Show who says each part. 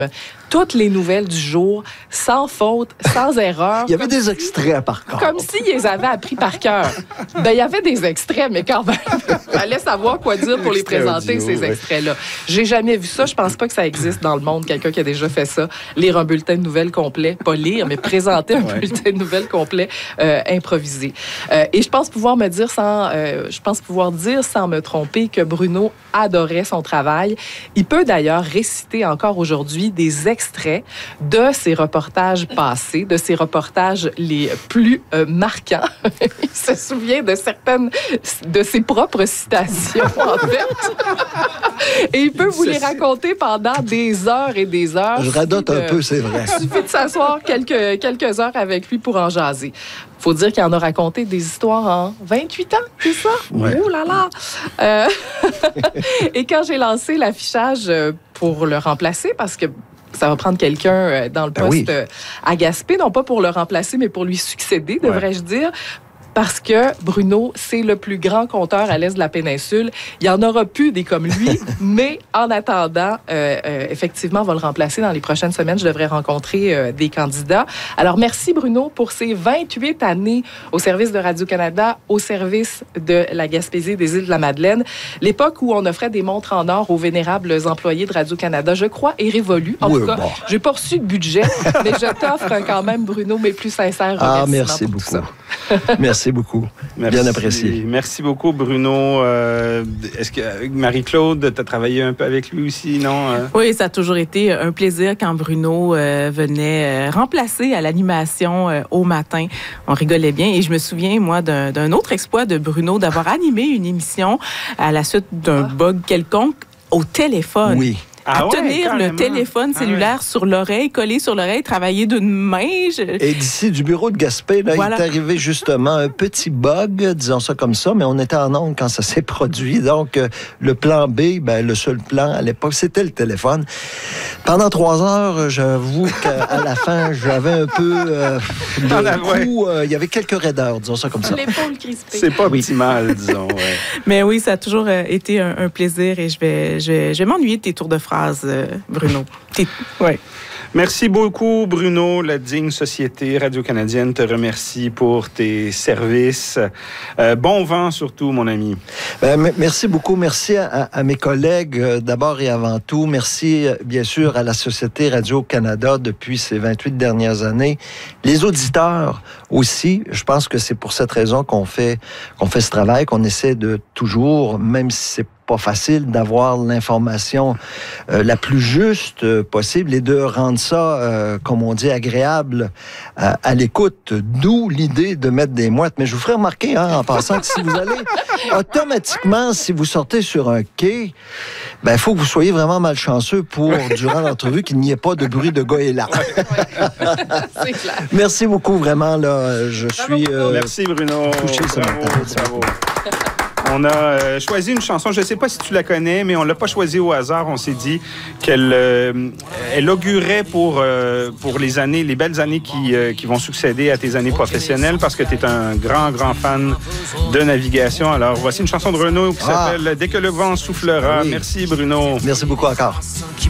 Speaker 1: Toutes les nouvelles du jour, sans faute, sans erreur.
Speaker 2: Il y avait des extraits, par contre.
Speaker 1: Comme s'ils les avaient appris par cœur. Ben, il y avait des extraits, mais quand même, il fallait savoir quoi dire pour les présenter,
Speaker 3: audio,
Speaker 1: ces extraits-là. J'ai jamais vu ça. Je pense pas que ça existe dans le monde, quelqu'un qui a déjà fait ça. Lire un bulletin de nouvelles complet. Pas lire, mais présenter un bulletin de nouvelles complet improvisé. Et je pense pouvoir dire sans me tromper que Bruno adorait son travail. Il peut d'ailleurs réciter encore aujourd'hui des extraits de ses reportages passés, de ses reportages les plus marquants. Il se souvient de certaines de ses propres citations, en fait. Et il peut vous les raconter pendant des heures et des heures.
Speaker 2: Je radote un peu, c'est vrai.
Speaker 1: Il suffit de s'asseoir quelques heures avec lui pour en jaser. Faut dire qu'il en a raconté des histoires en 28 ans, c'est ça?
Speaker 2: Ouais.
Speaker 1: Oh là là! Et quand j'ai lancé l'affichage pour le remplacer, parce que ça va prendre quelqu'un dans le poste à Gaspé, non pas pour le remplacer, mais pour lui succéder, devrais-je dire. Parce que Bruno, c'est le plus grand conteur à l'est de la péninsule. Il n'y en aura plus des comme lui, mais en attendant, effectivement, on va le remplacer dans les prochaines semaines. Je devrais rencontrer des candidats. Alors, merci Bruno pour ces 28 années au service de Radio-Canada, au service de la Gaspésie des Îles-de-la-Madeleine. L'époque où on offrait des montres en or aux vénérables employés de Radio-Canada, je crois, est révolue. En tout cas, j'ai pas reçu de budget, mais je t'offre quand même, Bruno, mes plus sincères remerciements
Speaker 2: merci
Speaker 1: pour
Speaker 2: beaucoup.
Speaker 1: tout ça.
Speaker 2: Merci beaucoup. Bien apprécié.
Speaker 3: Merci beaucoup, Bruno. Est-ce que Marie-Claude, tu as travaillé un peu avec lui aussi, non?
Speaker 4: Oui, ça a toujours été un plaisir quand Bruno venait remplacer à l'animation au matin. On rigolait bien. Et je me souviens, moi, d'un autre exploit de Bruno, d'avoir animé une émission à la suite d'un bug quelconque au téléphone.
Speaker 2: Oui.
Speaker 4: Tenir le téléphone cellulaire sur l'oreille, collé sur l'oreille, travailler d'une main.
Speaker 2: Et d'ici, du bureau de Gaspé, là, il est arrivé justement un petit bug, disons ça comme ça, mais on était en onde quand ça s'est produit. Donc, le plan B, le seul plan à l'époque, c'était le téléphone. Pendant 3 heures, j'avoue qu'à la fin, j'avais un peu le coup. Il y avait quelques raideurs, disons ça comme ça.
Speaker 1: L'épaule crispée.
Speaker 3: C'est pas optimal, disons. Ouais.
Speaker 4: Mais oui, ça a toujours été un plaisir et je vais m'ennuyer de tes tours de phrase, Bruno. Ouais.
Speaker 3: Merci beaucoup, Bruno. La digne société radio-canadienne te remercie pour tes services. Bon vent surtout, mon ami.
Speaker 2: Merci beaucoup. Merci à mes collègues d'abord et avant tout. Merci, bien sûr, à la Société Radio-Canada depuis ces 28 dernières années. Les auditeurs aussi. Je pense que c'est pour cette raison qu'on fait ce travail, qu'on essaie de toujours, même si c'est pas facile d'avoir l'information la plus juste possible et de rendre ça, comme on dit, agréable à l'écoute. D'où l'idée de mettre des mouettes. Mais je vous ferai remarquer, en passant, que si vous allez automatiquement, si vous sortez sur un quai, il faut que vous soyez vraiment malchanceux pour, durant l'entrevue, qu'il n'y ait pas de bruit de goéland.
Speaker 1: C'est clair.
Speaker 2: Merci beaucoup, vraiment. Là, je suis
Speaker 3: Merci, Bruno.
Speaker 2: touché ce matin.
Speaker 3: Bravo. On a choisi une chanson, je ne sais pas si tu la connais, mais on ne l'a pas choisie au hasard. On s'est dit qu'elle elle augurait pour les belles années qui vont succéder à tes années professionnelles parce que tu es un grand, grand fan de navigation. Alors, voici une chanson de Renaud qui s'appelle « Dès que le vent soufflera ».
Speaker 2: Oui.
Speaker 3: Merci, Bruno.
Speaker 2: Merci beaucoup encore.